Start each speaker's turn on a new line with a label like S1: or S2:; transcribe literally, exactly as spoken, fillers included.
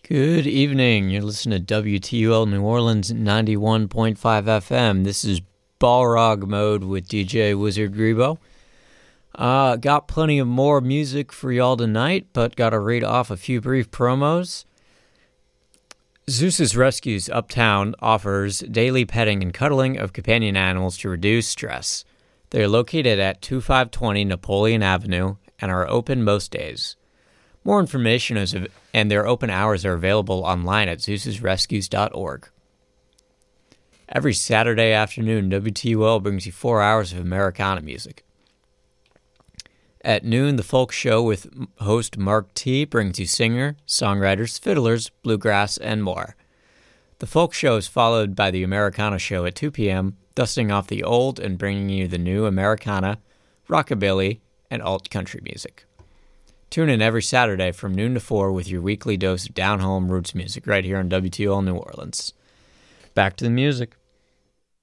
S1: Good evening. You're listening to W T U L New Orleans ninety-one point five F M. This is Balrog Mode with D J Wizard Grebo. Uh, got plenty of more music for y'all tonight, but got to read off a few brief promos. Zeus's Rescues Uptown offers daily petting and cuddling of companion animals to reduce stress. They are located at twenty-five twenty Napoleon Avenue and are open most days. More information is, and their open hours are available online at zeus rescues dot org. Every Saturday afternoon, W T U L brings you four hours of Americana music. At noon, the Folk Show with host Mark T. brings you singer, songwriters, fiddlers, bluegrass, and more. The Folk Show is followed by the Americana Show at two p.m., dusting off the old and bringing you the new Americana, rockabilly, and alt-country music. Tune in every Saturday from noon to four with your weekly dose of down-home roots music right here on W T O L New Orleans. Back to the music.